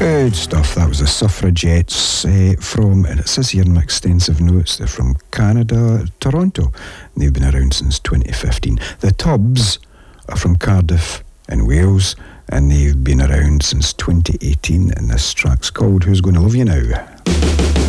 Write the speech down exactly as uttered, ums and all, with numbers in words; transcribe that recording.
Good stuff. That was the Suffragettes uh, from, and it says here in my extensive notes, they're from Canada, Toronto. And they've been around since twenty fifteen. The Tubs are from Cardiff in Wales, and they've been around since twenty eighteen. And this track's called Who's Gonna Love You Now?